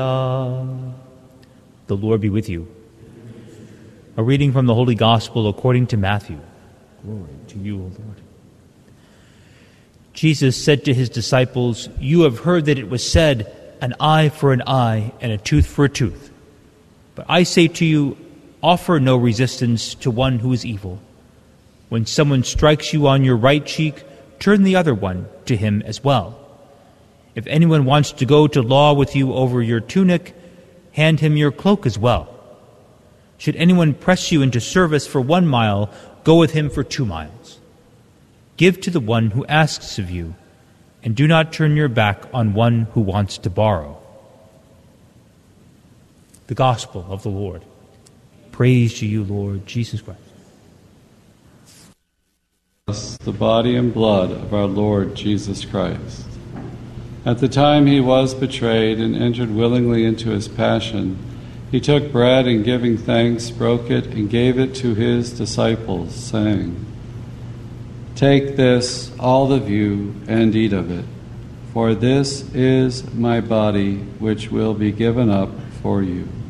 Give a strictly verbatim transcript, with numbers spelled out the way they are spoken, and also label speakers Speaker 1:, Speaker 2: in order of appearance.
Speaker 1: Uh, the Lord be with you. A reading from the Holy Gospel according to Matthew. Glory to you, O Lord. Jesus said to his disciples, "You have heard that it was said, an eye for an eye and a tooth for a tooth. But I say to you, offer no resistance to one who is evil. When someone strikes you on your right cheek, turn the other one to him as well. If anyone wants to go to law with you over your tunic, hand him your cloak as well. Should anyone press you into service for one mile, go with him for two miles. Give to the one who asks of you, and do not turn your back on one who wants to borrow." The Gospel of the Lord. Praise to you, Lord Jesus Christ.
Speaker 2: The body and blood of our Lord Jesus Christ. At the time he was betrayed and entered willingly into his passion, he took bread and giving thanks, broke it and gave it to his disciples, saying, "Take this, all of you, and eat of it, for this is my body which will be given up for you."